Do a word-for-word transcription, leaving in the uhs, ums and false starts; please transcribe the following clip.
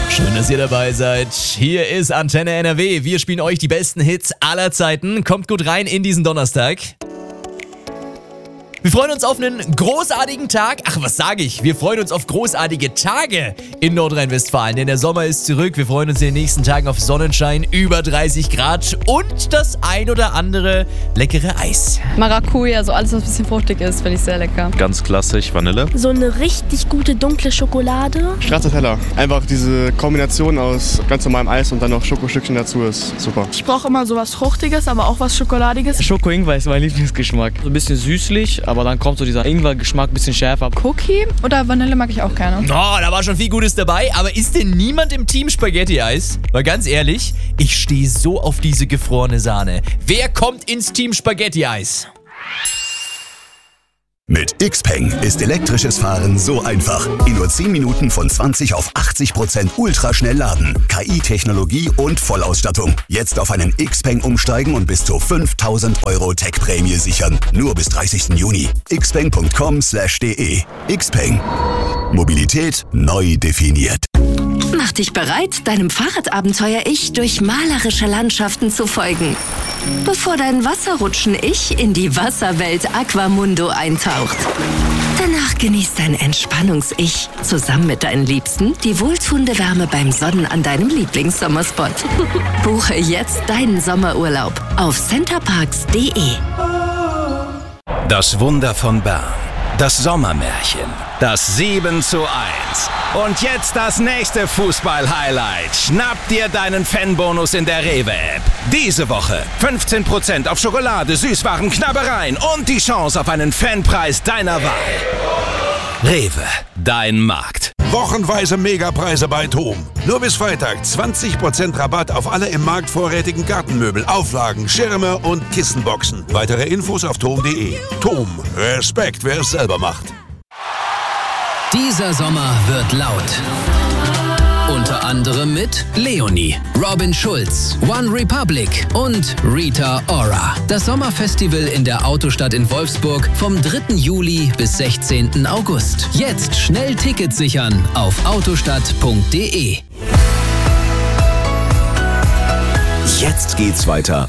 Schön, dass ihr dabei seid. Hier ist Antenne N R W. Wir spielen euch die besten Hits aller Zeiten. Kommt gut rein in diesen Donnerstag. Wir freuen uns auf einen großartigen Tag. Ach, was sage ich? Wir freuen uns auf großartige Tage in Nordrhein-Westfalen, denn der Sommer ist zurück. Wir freuen uns in den nächsten Tagen auf Sonnenschein, über dreißig Grad und das ein oder andere leckere Eis. Maracuja, so alles, was ein bisschen fruchtig ist, finde ich sehr lecker. Ganz klassisch Vanille. So eine richtig gute dunkle Schokolade. Stracciatella. Einfach diese Kombination aus ganz normalem Eis und dann noch Schokostückchen dazu ist super. Ich brauche immer so was Fruchtiges, aber auch was Schokoladiges. Schoko-Ingwer ist mein Lieblingsgeschmack. So ein bisschen süßlich, aber dann kommt so dieser Ingwer-Geschmack ein bisschen schärfer. Cookie oder Vanille mag ich auch gerne. Oh, da war schon viel Gutes dabei, aber ist denn niemand im Team Spaghetti-Eis? Weil ganz ehrlich, ich stehe so auf diese gefrorene Sahne. Wer kommt ins Team Spaghetti-Eis? Mit Xpeng ist elektrisches Fahren so einfach. In nur zehn Minuten von zwanzig auf achtzig Prozent ultraschnell laden. K I-Technologie und Vollausstattung. Jetzt auf einen Xpeng umsteigen und bis zu fünftausend Euro Tech-Prämie sichern. Nur bis dreißigsten Juni. xpeng punkt com slash de. Xpeng. Mobilität neu definiert. Mach dich bereit, deinem Fahrradabenteuer-Ich durch malerische Landschaften zu folgen. Bevor dein Wasserrutschen-Ich in die Wasserwelt Aquamundo eintaucht. Danach genießt dein Entspannungs-Ich zusammen mit deinen Liebsten die wohltuende Wärme beim Sonnen an deinem Lieblingssommerspot. Buche jetzt deinen Sommerurlaub auf centerparks punkt de. Das Wunder von Bern. Das Sommermärchen. Das sieben zu eins. Und jetzt das nächste Fußball-Highlight. Schnapp dir deinen Fanbonus in der Rewe-App. Diese Woche fünfzehn Prozent auf Schokolade, Süßwaren, Knabbereien und die Chance auf einen Fanpreis deiner Wahl. Rewe, dein Markt. Wochenweise Megapreise bei TOM. Nur bis Freitag zwanzig Prozent Rabatt auf alle im Markt vorrätigen Gartenmöbel, Auflagen, Schirme und Kissenboxen. Weitere Infos auf tom punkt de. TOM. Respekt, wer es selber macht. Dieser Sommer wird laut. Unter anderem mit Leonie, Robin Schulz, One Republic und Rita Ora. Das Sommerfestival in der Autostadt in Wolfsburg vom dritten Juli bis sechzehnten August. Jetzt schnell Tickets sichern auf autostadt punkt de. Jetzt geht's weiter